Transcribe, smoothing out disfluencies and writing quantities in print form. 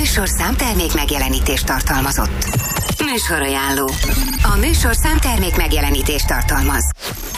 műsorszám termék megjelenítést tartalmazott. Műsorajánló. A műsorszám termék megjelenítést tartalmaz.